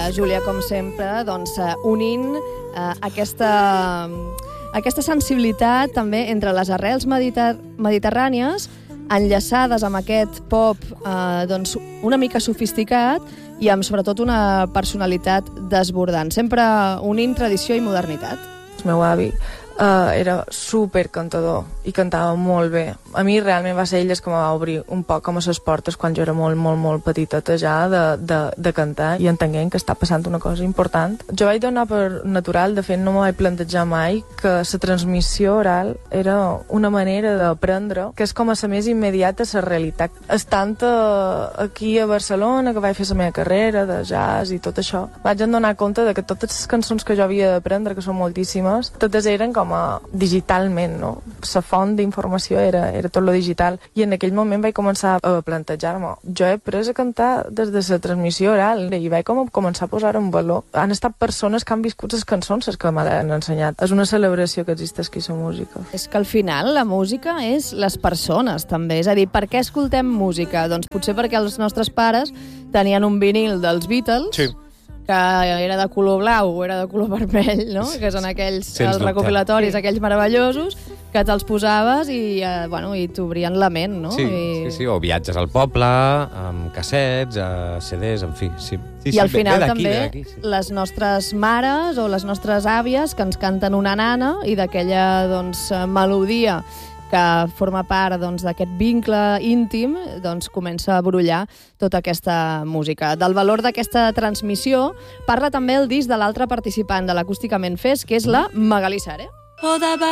Júlia, com sempre, doncs, unint aquesta sensibilitat també entre les arrels mediterrànies enllaçades amb aquest pop doncs, una mica sofisticat i amb sobretot una personalitat desbordant, sempre unint tradició i modernitat. El meu avi era super cantador i cantava molt bé. A mi realment va ser ell que me va obrir un poc com a les portes quan jo era molt petiteta ja de cantar i entenguent que està passant una cosa important. Jo vaig donar per natural, de fet no m'ho vaig plantejar mai, que la transmissió oral era una manera d'aprendre que és com a la més immediata a la realitat. Estant aquí a Barcelona, que vaig fer la meva carrera de jazz i tot això, vaig donar compte de que totes les cançons que jo havia d'aprendre, que són moltíssimes, totes eren com digitalment, no? La font d'informació era tot lo digital i en aquell moment vaig començar a plantejar-me. Jo he après a cantar des de la transmissió oral i vaig començar a posar en valor. Han estat persones que han viscut les cançons que me l'han ensenyat. És una celebració que existeix aquí la música. És que al final la música és les persones també, és a dir, per què escoltem música? Doncs potser perquè els nostres pares tenien un vinil dels Beatles, sí, que era de color blau o era de color vermell, no? Que són aquells els recopilatoris, aquells meravellosos, que te'ls posaves i t'obrien la ment, no? Sí, o viatges al poble, amb cassets, CDs, en fi. Sí, I al final també les nostres mares o les nostres àvies que ens canten una nana i d'aquella melodia que forma part d'aquest vincle íntim, comença a brollar tota aquesta música. Del valor d'aquesta transmissió parla també el disc de l'altre participant de l'Acústicament Fest, que és la Magalí Sare.